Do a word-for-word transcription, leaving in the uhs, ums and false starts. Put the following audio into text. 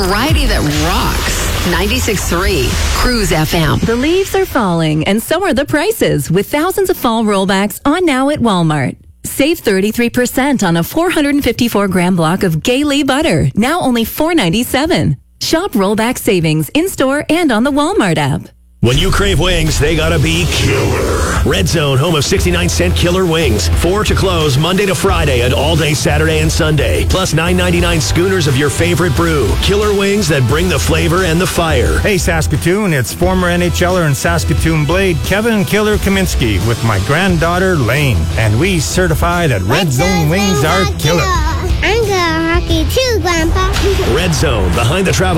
Variety that rocks. ninety-six point three Cruise F M. The leaves are falling, and so are the prices, with thousands of fall rollbacks on now at Walmart. Save thirty-three percent on a four hundred fifty-four gram block of Gailey butter, now only four ninety-seven. Shop rollback savings in-store and on the Walmart app. When you crave wings, they gotta be killer. Red Zone, home of sixty-nine cent killer wings. Four to close Monday to Friday and all day Saturday and Sunday. Plus nine ninety-nine schooners of your favorite brew. Killer wings that bring the flavor and the fire. Hey Saskatoon, it's former NHLer and Saskatoon Blade Kevin Killer Kaminsky with my granddaughter Lane. And we certify that Red Zone wings are killer. I'm good at hockey too, Grandpa. Red Zone, behind the travel